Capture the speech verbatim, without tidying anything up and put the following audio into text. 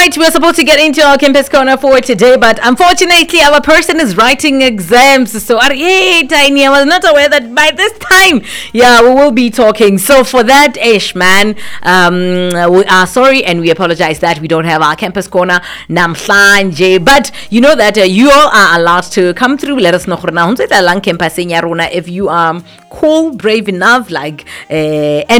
right, we're supposed to get into our campus corner for today, but unfortunately, our person is writing exams. So, hey, Tiny, I was not aware that by this time, yeah, we will be talking. So, for that, Ish, man, um, we are sorry and we apologize that we don't have our campus corner namhlanje. But you know that uh, you all are allowed to come through. Let us know if you are cool, brave enough, like, uh,